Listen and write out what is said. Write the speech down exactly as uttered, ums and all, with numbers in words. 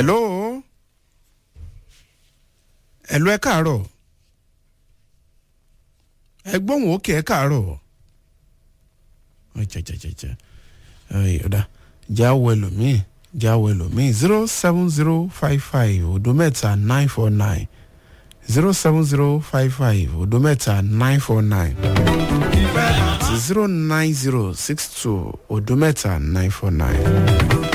hello hello ẹ káàárọ̀ ẹ gbóhùn òkè ẹ káàárọ̀ ọ̀jẹ̀jẹ̀jẹ̀jẹ̀ ọ̀dà jáwọ́ ẹlòmíì jáwọ́ ẹlòmíì zero seven zero five five odo mẹ́ta nine four nine zero seven zero five five odo mẹ́ta nine four nine zero nine zero six two odo mẹ́ta nine four nine.